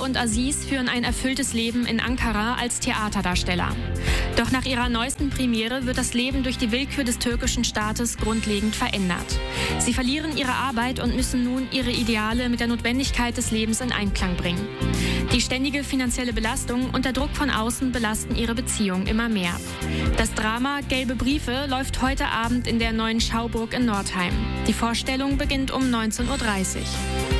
und Aziz führen ein erfülltes Leben in Ankara als Theaterdarsteller. Doch nach ihrer neuesten Premiere wird das Leben durch die Willkür des türkischen Staates grundlegend verändert. Sie verlieren ihre Arbeit und müssen nun ihre Ideale mit der Notwendigkeit des Lebens in Einklang bringen. Die ständige finanzielle Belastung und der Druck von außen belasten ihre Beziehung immer mehr. Das Drama Gelbe Briefe läuft heute Abend in der Neuen Schauburg in Nordheim. Die Vorstellung beginnt um 19:30 Uhr.